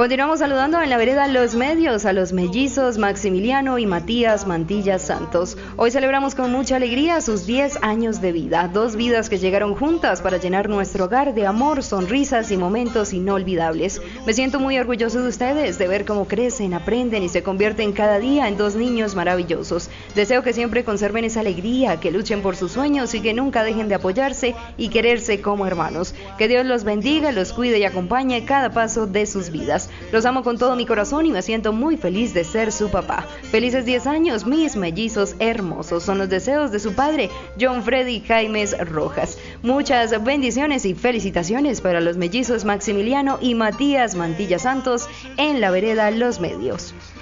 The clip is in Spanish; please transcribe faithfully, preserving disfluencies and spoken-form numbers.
Continuamos saludando en la vereda Los Medios a los mellizos Maximiliano y Matías Mantilla Santos. Hoy celebramos con mucha alegría sus diez años de vida, dos vidas que llegaron juntas para llenar nuestro hogar de amor, sonrisas y momentos inolvidables. Me siento muy orgulloso de ustedes, de ver cómo crecen, aprenden y se convierten cada día en dos niños maravillosos. Deseo que siempre conserven esa alegría, que luchen por sus sueños y que nunca dejen de apoyarse y quererse como hermanos. Que Dios los bendiga, los cuide y acompañe cada paso de sus vidas. Los amo con todo mi corazón y me siento muy feliz de ser su papá. Felices diez años, mis mellizos hermosos. Son los deseos de su padre, John Freddy Jaimes Rojas. Muchas bendiciones y felicitaciones para los mellizos Maximiliano y Matías Mantilla Santos en la vereda Los Medios.